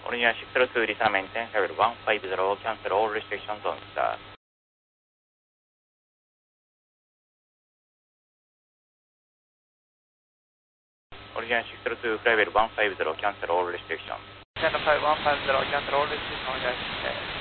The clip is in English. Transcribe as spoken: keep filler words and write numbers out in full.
Original six zero two, Lisa maintain, level one five zero, cancel all restrictions on start. Original six zero two, level one five zero, cancel all restrictions. Channel five one five zero, cancel all restrictions.